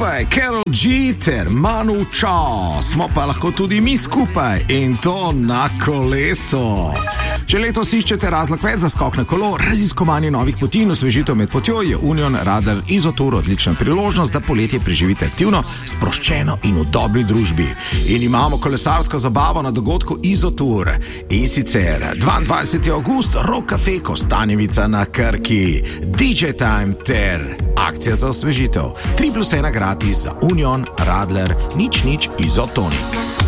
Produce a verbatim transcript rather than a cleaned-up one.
skupaj, Karol G ter Manu Chao, smo pa lahko tudi mi skupaj in to na kolesu. Če letos iščete razlog več za skok na kolo, raziskovanje novih poti in osvežitev med potjo, je Union Radler Izotour odlična priložnost, da poletje preživite aktivno, sproščeno in v dobri družbi. In imamo kolesarsko zabavo na dogodku Izotour. In sicer dvaindvajseti avgust, Rock Cafe Kostanjevica na Krki, D J Time ter akcija za osvežitev. tri plus ena gratis za Union Radler, nič nič Izotonik.